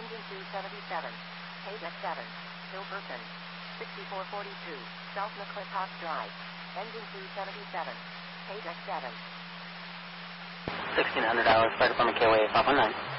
Engine 277. Paydeck 7. Hilberton. 6442. South McClintock Drive. Engine 277. Paydeck 7. $1,600, Fire Department KOA 519.